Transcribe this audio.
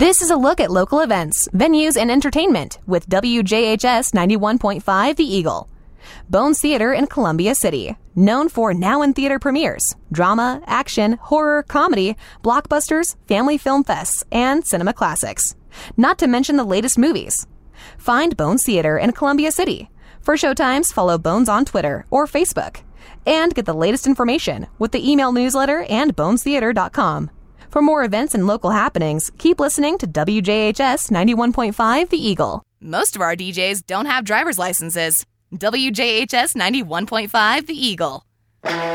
This is a look at local events, venues, and entertainment with WJHS 91.5 The Eagle. Bones Theater in Columbia City, known for now-in-theater premieres, drama, action, horror, comedy, blockbusters, family film fests, and cinema classics. Not to mention the latest movies. Find Bones Theater in Columbia City. For showtimes, follow Bones on Twitter or Facebook. And get the latest information with the email newsletter and bonestheater.com. For more events and local happenings, keep listening to WJHS 91.5 The Eagle. Most of our DJs don't have driver's licenses. WJHS 91.5 The Eagle.